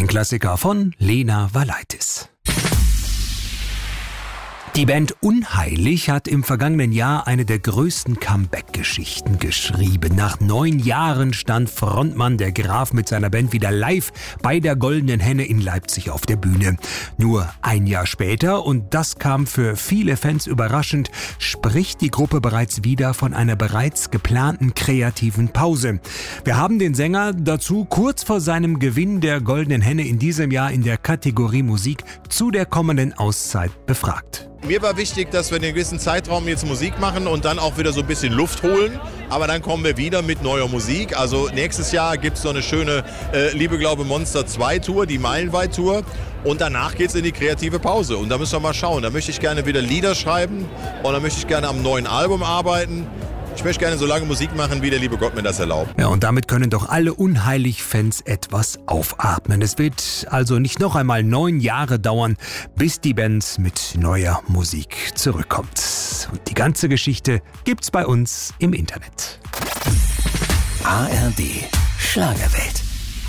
Ein Klassiker von Lena Valaitis. Die Band Unheilig hat im vergangenen Jahr eine der größten Comeback-Geschichten geschrieben. Nach 9 Jahren stand Frontmann der Graf mit seiner Band wieder live bei der Goldenen Henne in Leipzig auf der Bühne. Nur ein Jahr später, und das kam für viele Fans überraschend, spricht die Gruppe bereits wieder von einer bereits geplanten kreativen Pause. Wir haben den Sänger dazu kurz vor seinem Gewinn der Goldenen Henne in diesem Jahr in der Kategorie Musik zu der kommenden Auszeit befragt. Mir war wichtig, dass wir in einem gewissen Zeitraum jetzt Musik machen und dann auch wieder so ein bisschen Luft holen. Aber dann kommen wir wieder mit neuer Musik. Also nächstes Jahr gibt es so eine schöne Liebe, Glaube, Monster 2 Tour, die Meilenweit-Tour. Und danach geht es in die kreative Pause. Und da müssen wir mal schauen. Da möchte ich gerne wieder Lieder schreiben und da möchte ich gerne am neuen Album arbeiten. Ich möchte gerne so lange Musik machen, wie der liebe Gott mir das erlaubt. Ja, und damit können doch alle Unheilig-Fans etwas aufatmen. Es wird also nicht noch einmal 9 Jahre dauern, bis die Band mit neuer Musik zurückkommt. Und die ganze Geschichte gibt's bei uns im Internet. ARD Schlagerwelt.